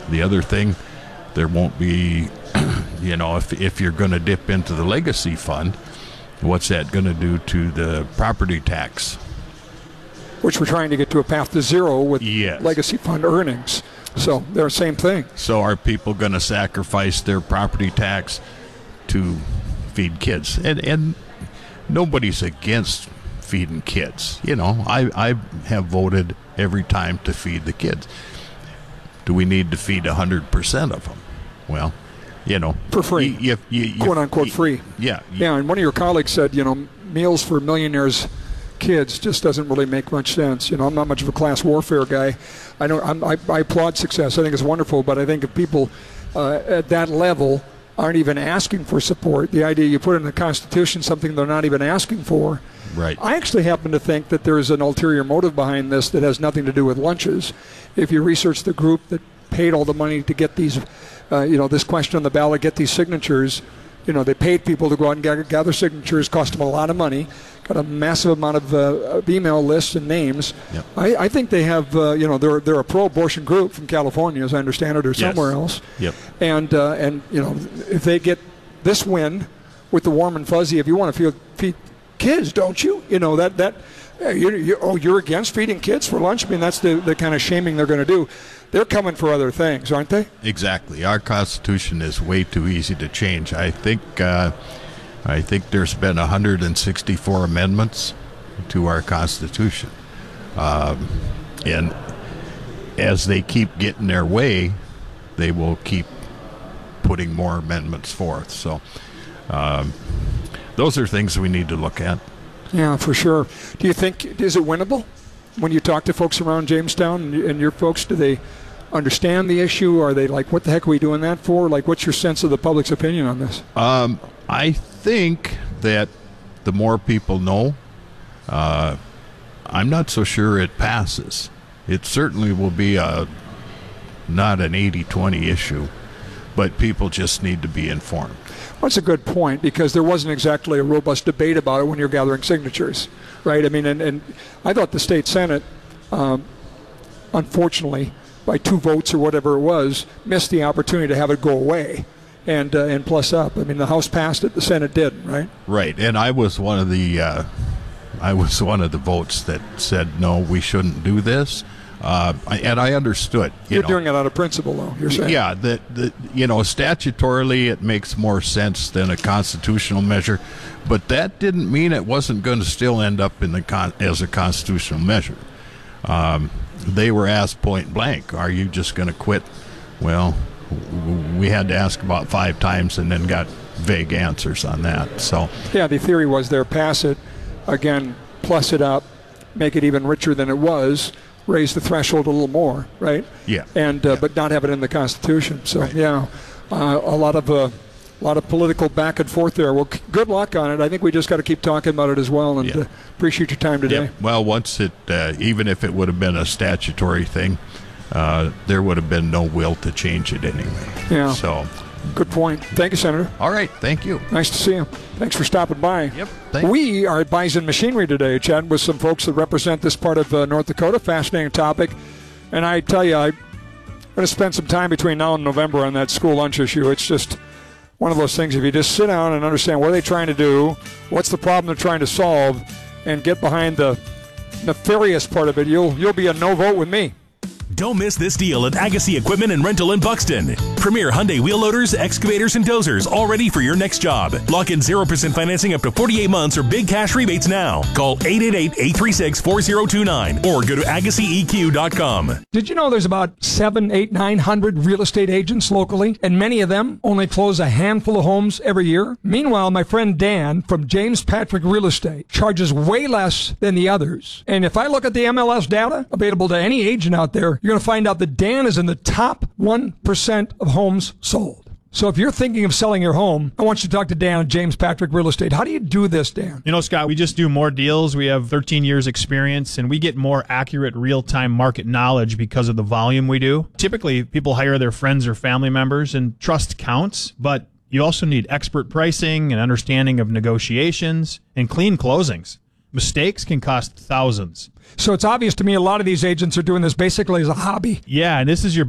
The other thing, there won't be, if you're going to dip into the legacy fund, what's that going to do to the property tax? Which we're trying to get to a path to zero with legacy fund earnings. So they're the same thing. So are people going to sacrifice their property tax to feed kids? And nobody's against feeding kids. I have voted every time to feed the kids. Do we need to feed 100% of them? Well, for free, quote unquote free. Yeah. And one of your colleagues said, meals for millionaires' kids just doesn't really make much sense. I'm not much of a class warfare guy. I applaud success. I think it's wonderful, but I think if people at that level aren't even asking for support, the idea you put in the Constitution something they're not even asking for. Right. I actually happen to think that there's an ulterior motive behind this that has nothing to do with lunches. If you research the group that paid all the money to get these, this question on the ballot, get these signatures, they paid people to go out and gather signatures, cost them a lot of money, got a massive amount of email lists and names. Yep. I think they have, they're a pro-abortion group from California, as I understand it, or somewhere else. Yep. And if they get this win with the warm and fuzzy, if you want to feed kids, don't you? You're against feeding kids for lunch? I mean, that's the kind of shaming they're going to do. They're coming for other things, aren't they? Exactly. Our Constitution is way too easy to change. I think there's been 164 amendments to our Constitution. And as they keep getting their way, they will keep putting more amendments forth. So those are things we need to look at. Yeah, for sure. Do you think, is it winnable? When you talk to folks around Jamestown and your folks, do they understand the issue? Are they like, what the heck are we doing that for? Like, what's your sense of the public's opinion on this? I think that the more people know, I'm not so sure it passes. It certainly will be not an 80-20 issue, but people just need to be informed. Well, that's a good point, because there wasn't exactly a robust debate about it when you're gathering signatures, right? I mean, and I thought the state Senate, unfortunately, by 2 votes or whatever it was, missed the opportunity to have it go away and plus up. I mean, the House passed it, the Senate didn't, right? Right, and I was one of the votes that said no, we shouldn't do this. And I understood. You're doing it out of principle, though, you're saying. Yeah, statutorily it makes more sense than a constitutional measure, but that didn't mean it wasn't going to still end up in as a constitutional measure. They were asked point blank, are you just going to quit? Well, we had to ask about 5 times and then got vague answers on that. So yeah, the theory was there, pass it, again, plus it up, make it even richer than it was, raise the threshold a little more, right? Yeah. And but not have it in the Constitution. So right. Yeah, a lot of political back and forth there. Well, good luck on it. I think we just got to keep talking about it as well. And appreciate your time today. Yeah. Well, once it, even if it would have been a statutory thing, there would have been no will to change it anyway. Yeah. So. Good point. Thank you, Senator. All right. Thank you. Nice to see you. Thanks for stopping by. Yep. We are at Bison Machinery today, Chad, with some folks that represent this part of North Dakota. Fascinating topic. And I tell you, I'm going to spend some time between now and November on that school lunch issue. It's just one of those things, if you just sit down and understand what are they trying to do, what's the problem they're trying to solve, and get behind the nefarious part of it, you'll be a no vote with me. Don't miss this deal at Agassi Equipment and Rental in Buxton. Premier Hyundai wheel loaders, excavators, and dozers, all ready for your next job. Lock in 0% financing up to 48 months or big cash rebates now. Call 888-836-4029 or go to AgassiEQ.com. Did you know there's about 700, 800, 900 real estate agents locally, and many of them only close a handful of homes every year? Meanwhile, my friend Dan from James Patrick Real Estate charges way less than the others. And if I look at the MLS data available to any agent out there, you're going to find out that Dan is in the top 1% of homes sold. So if you're thinking of selling your home, I want you to talk to Dan at James Patrick Real Estate. How do you do this, Dan? You know, Scott, we just do more deals. We have 13 years experience, and we get more accurate real-time market knowledge because of the volume we do. Typically, people hire their friends or family members, and trust counts, but you also need expert pricing and understanding of negotiations and clean closings. Mistakes can cost thousands. So it's obvious to me a lot of these agents are doing this basically as a hobby. Yeah, and this is your